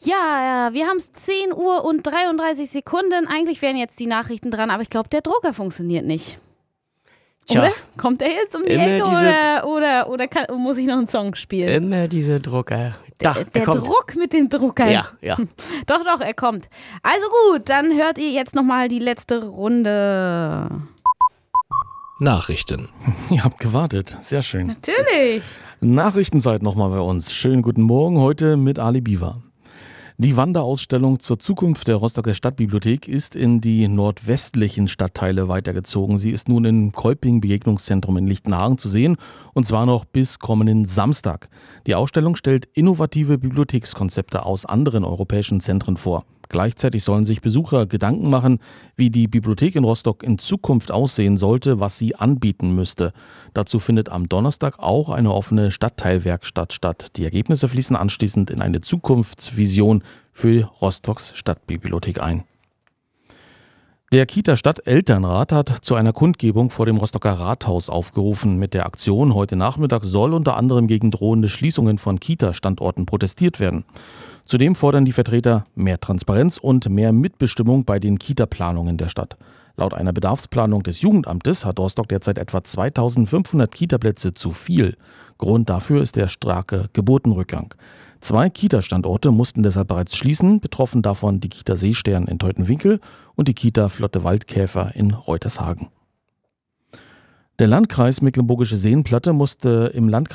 Ja, wir haben es 10 Uhr und 33 Sekunden. Eigentlich wären jetzt die Nachrichten dran, aber ich glaube, der Drucker funktioniert nicht. Tja, oder? Kommt er jetzt um die Ecke oder muss ich noch einen Song spielen? Immer diese Drucker. Da, der Druck mit den Druckern. Ja. Doch, er kommt. Also gut, dann hört ihr jetzt nochmal die letzte Runde. Nachrichten. Ihr habt gewartet, sehr schön. Natürlich. Nachrichtenzeit nochmal bei uns. Schönen guten Morgen, heute mit Ali Biwa. Die Wanderausstellung zur Zukunft der Rostocker Stadtbibliothek ist in die nordwestlichen Stadtteile weitergezogen. Sie ist nun im Kolping-Begegnungszentrum in Lichtenhagen zu sehen, und zwar noch bis kommenden Samstag. Die Ausstellung stellt innovative Bibliothekskonzepte aus anderen europäischen Zentren vor. Gleichzeitig sollen sich Besucher Gedanken machen, wie die Bibliothek in Rostock in Zukunft aussehen sollte, was sie anbieten müsste. Dazu findet am Donnerstag auch eine offene Stadtteilwerkstatt statt. Die Ergebnisse fließen anschließend in eine Zukunftsvision für Rostocks Stadtbibliothek ein. Der Kita-Stadt-Elternrat hat zu einer Kundgebung vor dem Rostocker Rathaus aufgerufen. Mit der Aktion heute Nachmittag soll unter anderem gegen drohende Schließungen von Kita-Standorten protestiert werden. Zudem fordern die Vertreter mehr Transparenz und mehr Mitbestimmung bei den Kita-Planungen der Stadt. Laut einer Bedarfsplanung des Jugendamtes hat Rostock derzeit etwa 2500 Kita-Plätze zu viel. Grund dafür ist der starke Geburtenrückgang. 2 Kita-Standorte mussten deshalb bereits schließen, betroffen davon die Kita Seestern in Teutenwinkel und die Kita Flotte Waldkäfer in Reutershagen. Der Landkreis Mecklenburgische Seenplatte musste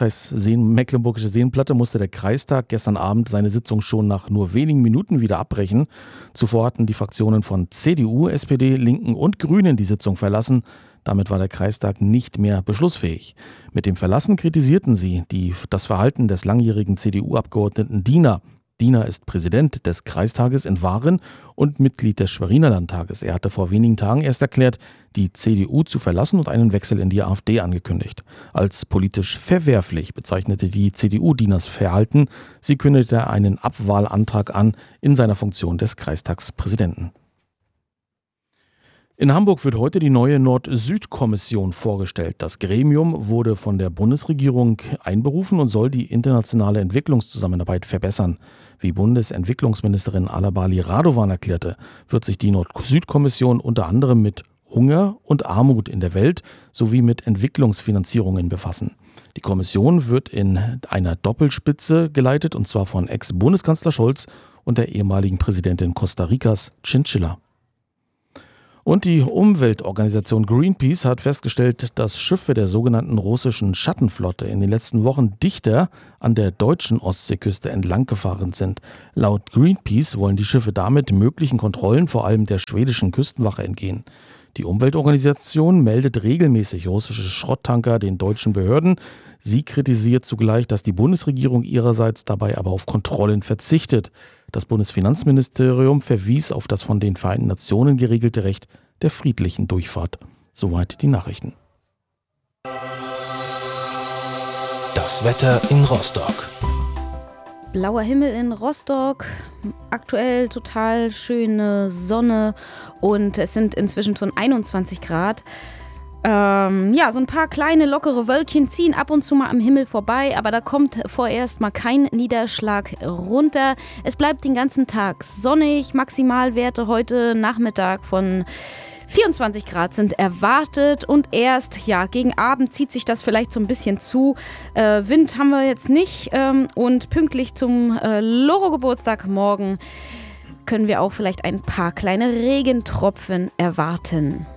der Kreistag gestern Abend seine Sitzung schon nach nur wenigen Minuten wieder abbrechen. Zuvor hatten die Fraktionen von CDU, SPD, Linken und Grünen die Sitzung verlassen. Damit war der Kreistag nicht mehr beschlussfähig. Mit dem Verlassen kritisierten sie das Verhalten des langjährigen CDU-Abgeordneten Diener. Diener ist Präsident des Kreistages in Waren und Mitglied des Schweriner Landtages. Er hatte vor wenigen Tagen erst erklärt, die CDU zu verlassen und einen Wechsel in die AfD angekündigt. Als politisch verwerflich bezeichnete die CDU Dieners Verhalten. Sie kündigte einen Abwahlantrag an in seiner Funktion des Kreistagspräsidenten. In Hamburg wird heute die neue Nord-Süd-Kommission vorgestellt. Das Gremium wurde von der Bundesregierung einberufen und soll die internationale Entwicklungszusammenarbeit verbessern. Wie Bundesentwicklungsministerin Alabali Radovan erklärte, wird sich die Nord-Süd-Kommission unter anderem mit Hunger und Armut in der Welt sowie mit Entwicklungsfinanzierungen befassen. Die Kommission wird in einer Doppelspitze geleitet, und zwar von Ex-Bundeskanzler Scholz und der ehemaligen Präsidentin Costa Ricas Chinchilla. Und die Umweltorganisation Greenpeace hat festgestellt, dass Schiffe der sogenannten russischen Schattenflotte in den letzten Wochen dichter an der deutschen Ostseeküste entlang gefahren sind. Laut Greenpeace wollen die Schiffe damit möglichen Kontrollen, vor allem der schwedischen Küstenwache, entgehen. Die Umweltorganisation meldet regelmäßig russische Schrotttanker den deutschen Behörden. Sie kritisiert zugleich, dass die Bundesregierung ihrerseits dabei aber auf Kontrollen verzichtet. Das Bundesfinanzministerium verwies auf das von den Vereinten Nationen geregelte Recht der friedlichen Durchfahrt. Soweit die Nachrichten. Das Wetter in Rostock. Blauer Himmel in Rostock, aktuell total schöne Sonne und es sind inzwischen schon 21 Grad. So ein paar kleine lockere Wölkchen ziehen ab und zu mal am Himmel vorbei, aber da kommt vorerst mal kein Niederschlag runter. Es bleibt den ganzen Tag sonnig, Maximalwerte heute Nachmittag von 24 Grad sind erwartet und erst gegen Abend zieht sich das vielleicht so ein bisschen zu. Wind haben wir jetzt nicht und pünktlich zum Loro-Geburtstag morgen können wir auch vielleicht ein paar kleine Regentropfen erwarten.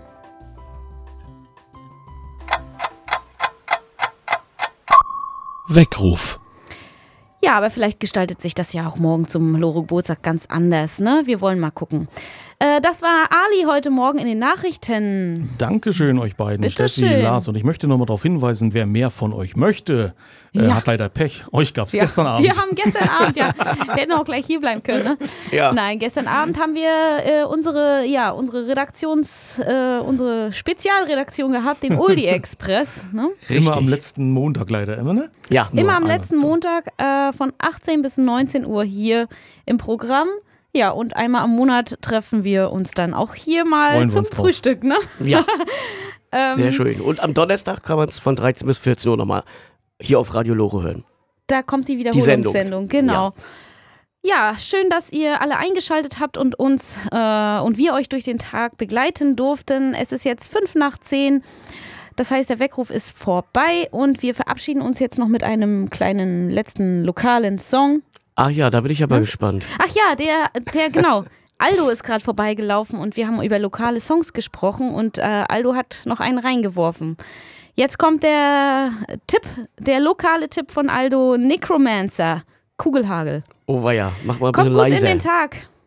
Weckruf. Ja, aber vielleicht gestaltet sich das ja auch morgen zum Loro-Geburtstag ganz anders, ne? Wir wollen mal gucken. Das war Ali heute Morgen in den Nachrichten. Dankeschön euch beiden, Bitte Steffi, schön. Lars. Und ich möchte nochmal darauf hinweisen, wer mehr von euch möchte, hat leider Pech. Euch gab es gestern Abend. Wir haben gestern Abend, wir hätten auch gleich hier bleiben können. Ne? Ja. Nein, gestern Abend haben wir unsere Spezialredaktion gehabt, den Oldie Express. Ne? Immer am letzten Montag leider, immer, ne? Ja. Immer am letzten Montag von 18 bis 19 Uhr hier im Programm. Ja, und einmal am Monat treffen wir uns dann auch hier mal Freuen wir zum uns drauf. Frühstück, ne? Ja, sehr schön. Und am Donnerstag kann man es von 13 bis 14 Uhr nochmal hier auf Radio Loro hören. Da kommt die Sendung. Wiederholungssendung, genau. Ja, schön, dass ihr alle eingeschaltet habt und wir euch durch den Tag begleiten durften. Es ist jetzt 5:10. Das heißt, der Weckruf ist vorbei und wir verabschieden uns jetzt noch mit einem kleinen letzten lokalen Song. Ach ja, da bin ich aber gespannt. Ach ja, der genau. Aldo ist gerade vorbeigelaufen und wir haben über lokale Songs gesprochen und Aldo hat noch einen reingeworfen. Jetzt kommt der lokale Tipp von Aldo, Necromancer, Kugelhagel. Oh weia, mach mal ein Kommt bisschen gut leiser. in den Tag.